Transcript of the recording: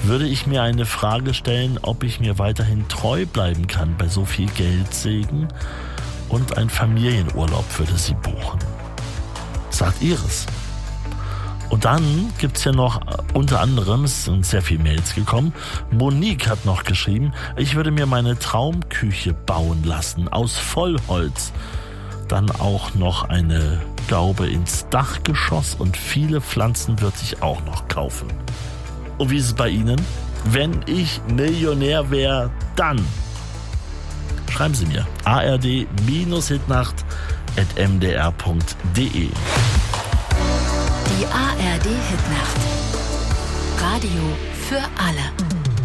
würde ich mir eine Frage stellen, ob ich mir weiterhin treu bleiben kann bei so viel Geldsegen, und ein Familienurlaub würde sie buchen. Sagt Iris. Und dann gibt's ja noch unter anderem, es sind sehr viele Mails gekommen, Monique hat noch geschrieben, ich würde mir meine Traumküche bauen lassen aus Vollholz. Dann auch noch eine Gaube ins Dachgeschoss und viele Pflanzen würde ich auch noch kaufen. Und wie ist es bei Ihnen? Wenn ich Millionär wäre, dann schreiben Sie mir ard-hitnacht@mdr.de. Die ARD Hitnacht. Radio für alle.